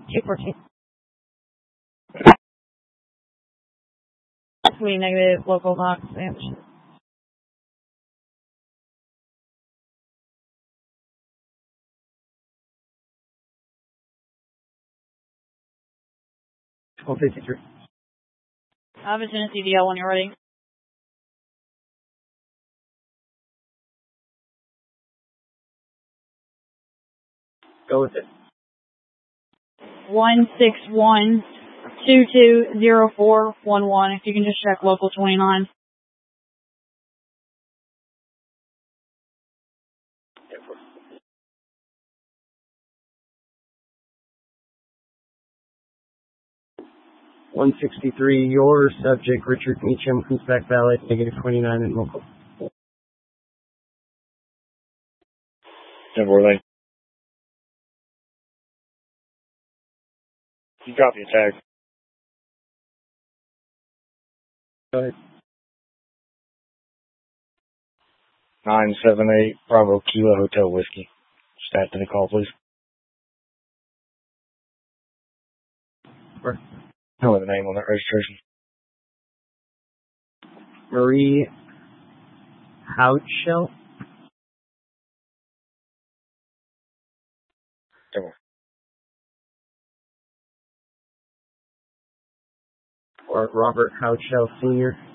214. Sweet negative, local box. 1253. I have a Genesee DL when you're ready. Go with it. 161220411. If you can just check local 29. $163, your subject, Richard Meacham, comes back valid, negative 29 and local. 10-4 lane. You copy attack. Go ahead. 978 Bravo Kilo Hotel Whiskey. Stat to the call, please. Where? Tell me the name on that registration. Marie Houtshell. 10-4. Or Robert Houtshell Sr.